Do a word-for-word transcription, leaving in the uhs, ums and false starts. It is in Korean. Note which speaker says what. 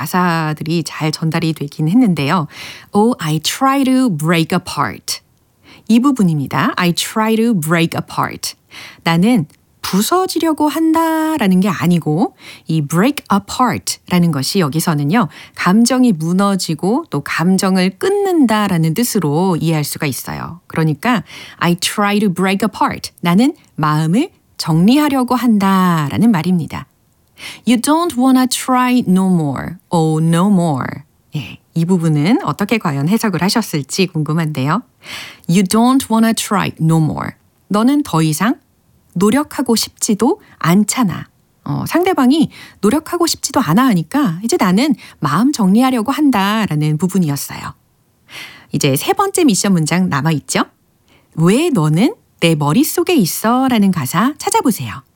Speaker 1: 가사들이 잘 전달이 되긴 했는데요. Oh, I try to break apart. 이 부분입니다. I try to break apart. 나는 부서지려고 한다라는 게 아니고 이 break apart라는 것이 여기서는요. 감정이 무너지고 또 감정을 끊는다라는 뜻으로 이해할 수가 있어요. 그러니까 I try to break apart. 나는 마음을 정리하려고 한다라는 말입니다. You don't wanna try no more. Oh, no more. 예, 이 부분은 어떻게 과연 해석을 하셨을지 궁금한데요. You don't wanna try no more. 너는 더 이상 노력하고 싶지도 않잖아. 어, 상대방이 노력하고 싶지도 않아 하니까 이제 나는 마음 정리하려고 한다라는 부분이었어요. 이제 세 번째 미션 문장 남아있죠? 왜 너는 내 머릿속에 있어? 라는 가사 찾아보세요.